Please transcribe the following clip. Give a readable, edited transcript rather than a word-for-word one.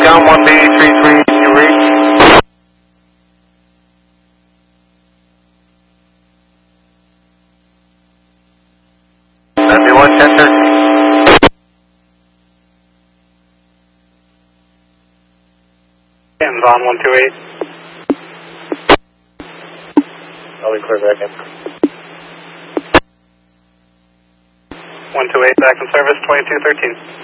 Recon 1B33, you reach. That'd 1013. Hands on 128. I'll be clear back in. 128 back in service, 2213.